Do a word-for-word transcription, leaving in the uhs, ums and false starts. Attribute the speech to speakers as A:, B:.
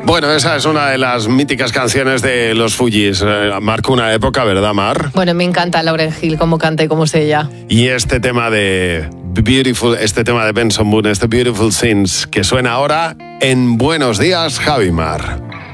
A: Bueno, esa es una de las míticas canciones de los Fugees. Eh, marcó una época, ¿verdad, Mar?
B: Bueno, me encanta Lauryn Hill, cómo canta y cómo se ella.
A: Y este tema de Beautiful, este tema de Benson Boone, este Beautiful Things, que suena ahora en Buenos Días, Javi Mar.